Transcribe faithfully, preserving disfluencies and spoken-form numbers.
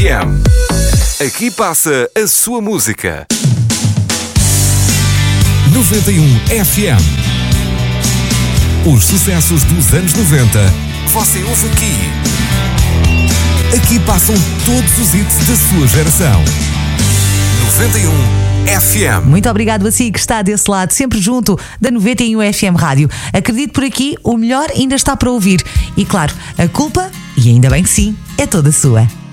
M. Aqui passa a sua música. noventa e um F M. Os sucessos dos anos noventa você ouve aqui. Aqui passam todos os hits da sua geração. noventa e um F M. Muito obrigado a si que está desse lado, sempre junto da noventa e um F M Rádio. Acredito por aqui, o melhor ainda está para ouvir. E claro, a culpa, e ainda bem que sim, é toda sua.